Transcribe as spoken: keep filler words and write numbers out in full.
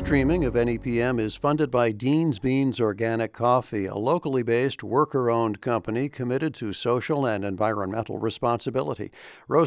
streaming of N E P M is funded by Dean's Beans Organic Coffee, a locally based, worker-owned company committed to social and environmental responsibility. Rose